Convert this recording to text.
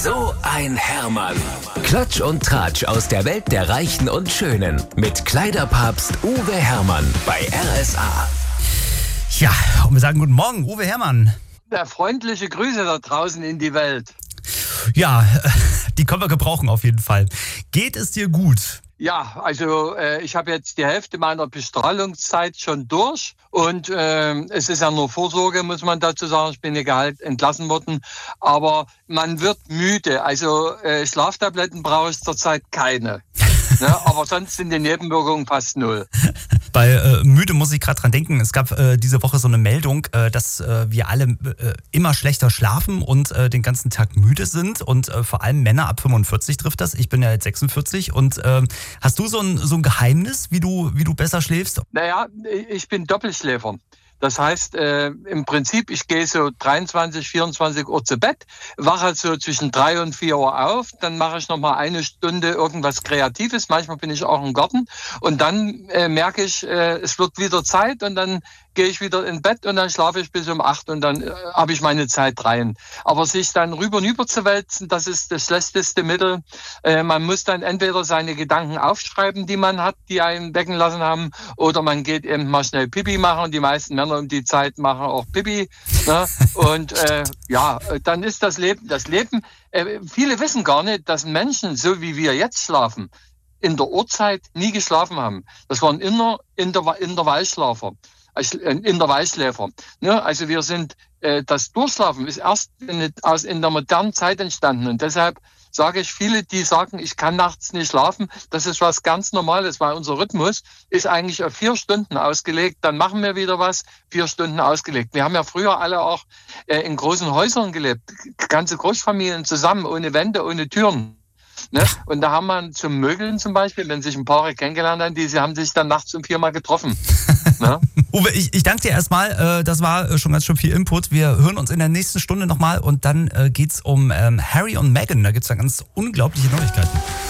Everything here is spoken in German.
So ein Hermann. Klatsch und Tratsch aus der Welt der Reichen und Schönen. Mit Kleiderpapst Uwe Hermann bei RSA. Ja, und wir sagen guten Morgen, Uwe Hermann. Ja, freundliche Grüße da draußen in die Welt. Ja, die können wir gebrauchen auf jeden Fall. Geht es dir gut? Ja, also ich habe jetzt die Hälfte meiner Bestrahlungszeit schon durch und es ist ja nur Vorsorge, muss man dazu sagen. Ich bin ja entlassen worden, aber man wird müde. Also Schlaftabletten brauche ich zurzeit keine. Ne? Aber sonst sind die Nebenwirkungen fast null. Bei müde muss ich gerade dran denken, es gab diese Woche so eine Meldung, dass wir alle immer schlechter schlafen und den ganzen Tag müde sind und vor allem Männer ab 45 trifft das. Ich bin ja jetzt 46 und hast du so ein Geheimnis, wie du besser schläfst? Naja, ich bin Doppelschläfer. Das heißt, im Prinzip, ich gehe so 23, 24 Uhr zu Bett, wache so zwischen 3 und 4 Uhr auf, dann mache ich nochmal eine Stunde irgendwas Kreatives, manchmal bin ich auch im Garten und dann merke ich, es wird wieder Zeit und dann gehe ich wieder in Bett und dann schlafe ich bis um 8 und dann habe ich meine Zeit rein. Aber sich dann rüber und über zu wälzen, das ist das schlechteste Mittel. Man muss dann entweder seine Gedanken aufschreiben, die man hat, die einen wecken lassen haben, oder man geht eben mal schnell Pipi machen und die meisten Männer um die Zeit machen auch Pipi. Ne? Und ja, dann ist das Leben, viele wissen gar nicht, dass Menschen, so wie wir jetzt schlafen, in der Urzeit nie geschlafen haben. Das waren Intervallschläfer. Ne? Also wir sind, das Durchschlafen ist erst in der modernen Zeit entstanden und deshalb sage ich, viele, die sagen, ich kann nachts nicht schlafen, das ist was ganz Normales, weil unser Rhythmus ist eigentlich auf 4 Stunden ausgelegt, dann machen wir wieder was, 4 Stunden ausgelegt. Wir haben ja früher alle auch in großen Häusern gelebt, ganze Großfamilien zusammen, ohne Wände, ohne Türen. Ne? Und da haben wir zum Mögeln zum Beispiel, wenn sich ein Paar kennengelernt haben, die haben sich dann nachts um 4 Mal getroffen. Ne? Uwe, ich danke dir erstmal, das war schon ganz schön viel Input. Wir hören uns in der nächsten Stunde nochmal und dann geht's um Harry und Meghan. Da gibt's dann ganz unglaubliche Neuigkeiten.